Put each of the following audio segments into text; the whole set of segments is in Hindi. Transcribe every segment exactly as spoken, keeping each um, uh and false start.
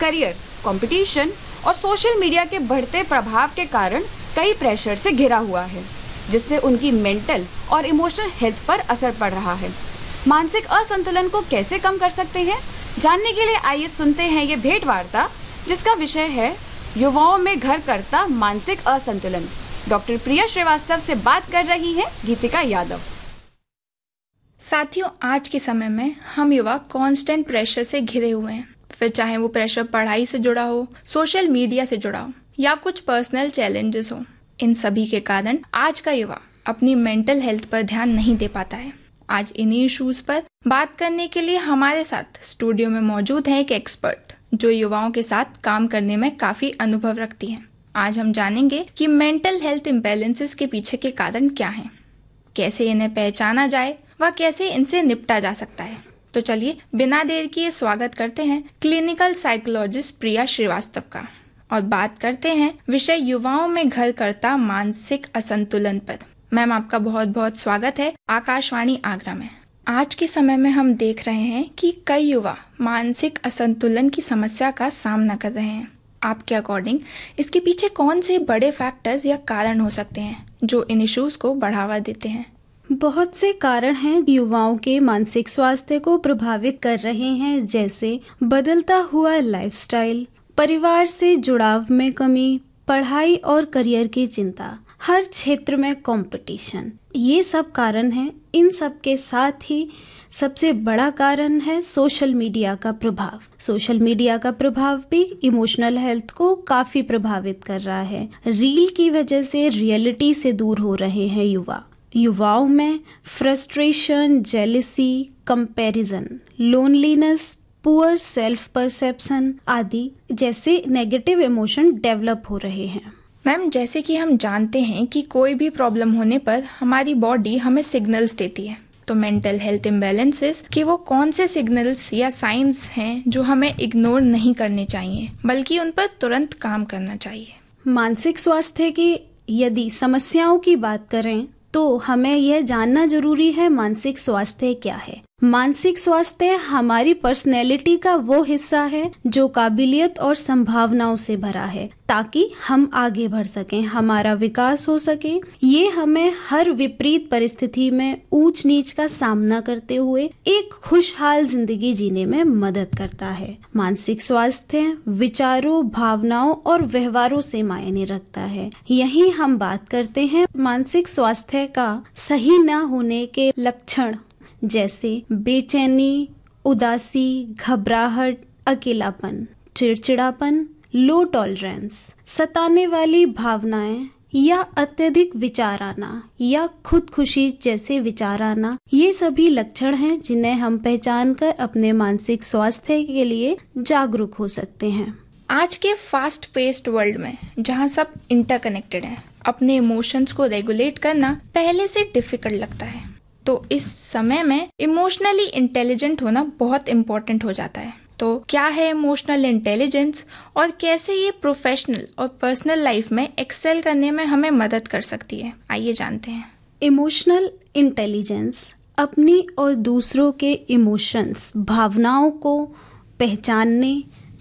करियर, कंपटीशन और सोशल मीडिया के बढ़ते प्रभाव के कारण कई प्रेशर से घिरा हुआ है, जिससे उनकी मेंटल और इमोशनल हेल्थ पर असर पड़ रहा है। मानसिक असंतुलन को कैसे कम कर सकते हैं, जानने के लिए आइए सुनते हैं ये भेंट वार्ता, जिसका विषय है युवाओं में घर करता मानसिक असंतुलन। डॉक्टर प्रिया श्रीवास्तव से बात कर रही हैं गीतिका यादव। साथियों, आज के समय में हम युवा कांस्टेंट प्रेशर से घिरे हुए हैं, फिर चाहे वो प्रेशर पढ़ाई से जुड़ा हो, सोशल मीडिया से जुड़ा हो या कुछ पर्सनल चैलेंजेस हो। इन सभी के कारण आज का युवा अपनी मेंटल हेल्थ पर ध्यान नहीं दे पाता है। आज इन्हीं इश्यूज पर बात करने के लिए हमारे साथ स्टूडियो में मौजूद है एक एक्सपर्ट जो युवाओं के साथ काम करने में काफी अनुभव रखती है। आज हम जानेंगे कि मेंटल हेल्थ इम्बैलेंसेस के पीछे के कारण क्या हैं, कैसे इन्हें पहचाना जाए व कैसे इनसे निपटा जा सकता है। तो चलिए बिना देर किए स्वागत करते हैं क्लिनिकल साइकोलॉजिस्ट प्रिया श्रीवास्तव का और बात करते हैं विषय युवाओं में घर करता मानसिक असंतुलन पर। मैम, आपका बहुत बहुत स्वागत है आकाशवाणी आगरा में। आज के समय में हम देख रहे हैं कि कई युवा मानसिक असंतुलन की समस्या का सामना कर रहे हैं। आपके अकॉर्डिंग इसके पीछे कौन से बड़े फैक्टर्स या कारण हो सकते हैं जो इन इश्यूज को बढ़ावा देते हैं? बहुत से कारण हैं युवाओं के मानसिक स्वास्थ्य को प्रभावित कर रहे हैं, जैसे बदलता हुआ लाइफस्टाइल, परिवार से जुड़ाव में कमी, पढ़ाई और करियर की चिंता, हर क्षेत्र में कंपटीशन। ये सब कारण हैं। इन सब के साथ ही सबसे बड़ा कारण है सोशल मीडिया का प्रभाव। सोशल मीडिया का प्रभाव भी इमोशनल हेल्थ को काफी प्रभावित कर रहा है। रील की वजह से रियलिटी से दूर हो रहे हैं युवा। युवाओं में frustration, jealousy, comparison, loneliness, poor self perception आदि जैसे नेगेटिव इमोशन डेवलप हो रहे हैं। मैम, जैसे कि हम जानते हैं कि कोई भी प्रॉब्लम होने पर हमारी बॉडी हमें सिग्नल्स देती है, तो मेंटल हेल्थ इम्बैलेंसेस के वो कौन से सिग्नल्स या साइंस हैं जो हमें इग्नोर नहीं करने चाहिए बल्कि उन पर तुरंत काम करना चाहिए? मानसिक स्वास्थ्य की यदि समस्याओं की बात करें तो हमें यह जानना जरूरी है मानसिक स्वास्थ्य क्या है। मानसिक स्वास्थ्य हमारी पर्सनैलिटी का वो हिस्सा है जो काबिलियत और संभावनाओं से भरा है, ताकि हम आगे बढ़ सकें, हमारा विकास हो सके। ये हमें हर विपरीत परिस्थिति में ऊंच नीच का सामना करते हुए एक खुशहाल जिंदगी जीने में मदद करता है। मानसिक स्वास्थ्य विचारों, भावनाओं और व्यवहारों से मायने रखता है। यही हम बात करते हैं मानसिक स्वास्थ्य का सही न होने के लक्षण, जैसे बेचैनी, उदासी, घबराहट, अकेलापन, चिड़चिड़ापन, लो टॉलरेंस, सताने वाली भावनाएं या अत्यधिक विचार आना या खुदकुशी जैसे विचार आना। ये सभी लक्षण हैं जिन्हें हम पहचान कर अपने मानसिक स्वास्थ्य के लिए जागरूक हो सकते हैं। आज के फास्ट पेस्ड वर्ल्ड में जहाँ सब इंटरकनेक्टेड है, अपने इमोशंस को रेगुलेट करना पहले से डिफिकल्ट लगता है। तो इस समय में इमोशनली इंटेलिजेंट होना बहुत इम्पोर्टेंट हो जाता है। तो क्या है इमोशनल इंटेलिजेंस और कैसे ये प्रोफेशनल और पर्सनल लाइफ में एक्सेल करने में हमें मदद कर सकती है, आइए जानते हैं। इमोशनल इंटेलिजेंस अपनी और दूसरों के इमोशंस, भावनाओं को पहचानने,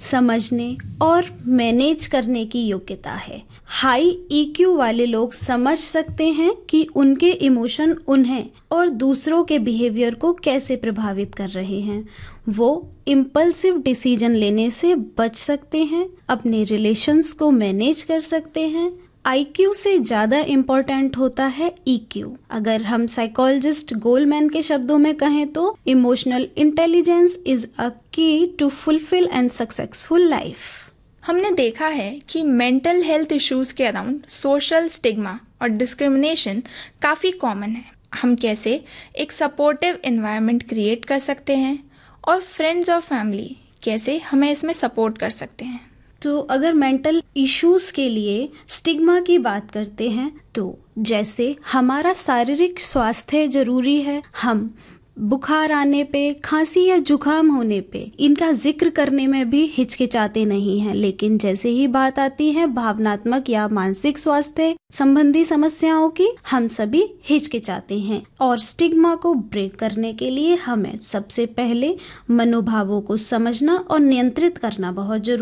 समझने और मैनेज करने की योग्यता है। हाई ईक्यू वाले लोग समझ सकते हैं कि उनके इमोशन उन्हें और दूसरों के बिहेवियर को कैसे प्रभावित कर रहे हैं। वो इम्पल्सिव डिसीजन लेने से बच सकते हैं, अपने रिलेशंस को मैनेज कर सकते हैं। आईक्यू से ज्यादा इम्पोर्टेंट होता है ईक्यू। अगर हम साइकोलॉजिस्ट गोलमैन के शब्दों में कहें तो इमोशनल इंटेलिजेंस इज अ की to fulfil and successful life. हमने देखा है कि मेंटल हेल्थ इश्यूज के अराउंड सोशल स्टिग्मा और डिस्क्रिमिनेशन काफ़ी कॉमन है। हम कैसे एक सपोर्टिव एनवायरनमेंट क्रिएट कर सकते हैं और फ्रेंड्स और फैमिली कैसे हमें इसमें सपोर्ट कर सकते हैं? तो अगर मेंटल इश्यूज के लिए स्टिग्मा की बात करते हैं तो जैसे हमारा शारीरिक स्वास्थ्य जरूरी है, हम बुखार आने पे, खांसी या जुकाम होने पे इनका जिक्र करने में भी हिचकिचाते नहीं हैं, लेकिन जैसे ही बात आती है भावनात्मक या मानसिक स्वास्थ्य संबंधी समस्याओं की, हम सभी हिचकिचाते हैं। और स्टिग्मा को ब्रेक करने के लिए हमें सबसे पहले मनोभावों को समझना और नियंत्रित करना बहुत जरूरी